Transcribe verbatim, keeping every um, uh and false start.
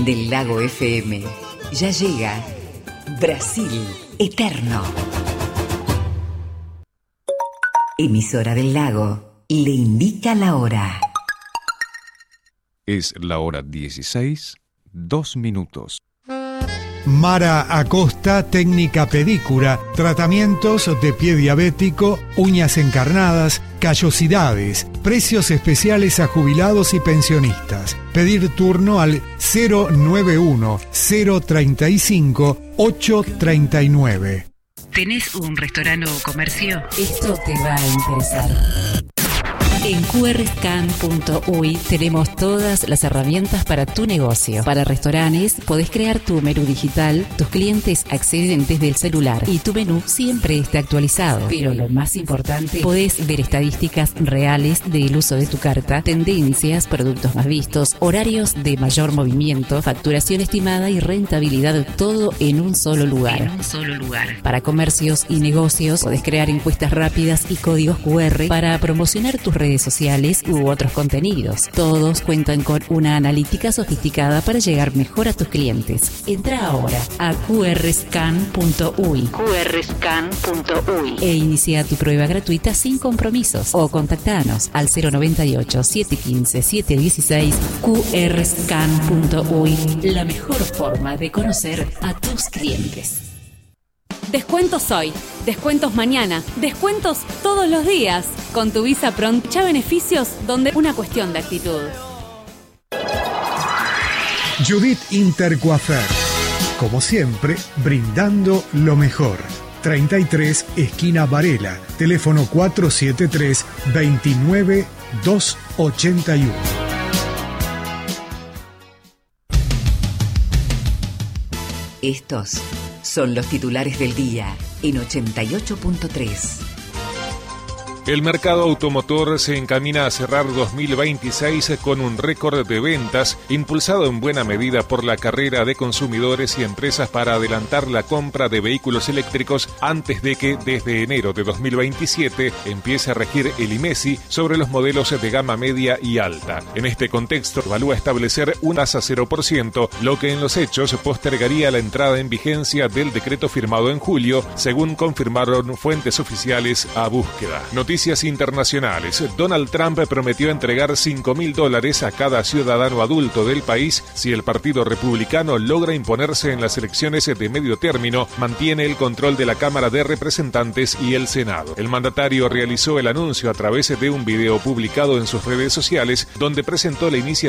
Del Lago F M ya llega Brasil Eterno. Emisora del Lago le indica la hora. Es la hora dieciséis, dos minutos. Mara Acosta, técnica pedicura, tratamientos de pie diabético, uñas encarnadas, callosidades, precios especiales a jubilados y pensionistas. Pedir turno al cero nueve uno, cero treinta y cinco, ocho treinta y nueve. ¿Tenés un restaurante o comercio? Esto te va a interesar. En Q R Scan punto U Y tenemos todas las herramientas para tu negocio. Para restaurantes, podés crear tu menú digital, tus clientes acceden desde el celular y tu menú siempre está actualizado. Pero lo más importante, podés ver estadísticas reales del uso de tu carta, tendencias, productos más vistos, horarios de mayor movimiento, facturación estimada y rentabilidad, todo en un solo lugar. En un solo lugar. Para comercios y negocios, podés crear encuestas rápidas y códigos Q R para promocionar tus redes sociales u otros contenidos. Todos cuentan con una analítica sofisticada para llegar mejor a tus clientes. Entra ahora a Q R Scan punto U Y Q R Scan punto U Y e inicia tu prueba gratuita sin compromisos o contactanos al cero noventa y ocho, setecientos quince, setecientos dieciséis. Q R Scan punto U Y, la mejor forma de conocer a tus clientes. Descuentos hoy, descuentos mañana, descuentos todos los días. Con tu Visa Pronto, ya beneficios donde una cuestión de actitud. Judith Intercoafer, como siempre, brindando lo mejor. treinta y tres, esquina Varela, teléfono cuatro siete tres, veintinueve, doscientos ochenta y uno. Estos son los titulares del día en ochenta y ocho punto tres. El mercado automotor se encamina a cerrar dos mil veintiséis con un récord de ventas, impulsado en buena medida por la carrera de consumidores y empresas para adelantar la compra de vehículos eléctricos antes de que, desde enero de dos mil veintisiete, empiece a regir el I M E S I sobre los modelos de gama media y alta. En este contexto, evalúa establecer una tasa cero por ciento, lo que en los hechos postergaría la entrada en vigencia del decreto firmado en julio, según confirmaron fuentes oficiales a Búsqueda. Noticias internacionales. Donald Trump prometió entregar cinco mil dólares a cada ciudadano adulto del país si el Partido Republicano logra imponerse en las elecciones de medio término, mantiene el control de la Cámara de Representantes y el Senado. El mandatario realizó el anuncio a través de un video publicado en sus redes sociales, donde presentó la iniciativa